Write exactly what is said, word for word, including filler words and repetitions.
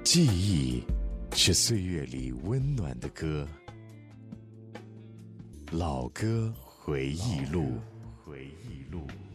记忆是岁月里温暖的歌，老歌回忆录。回忆录。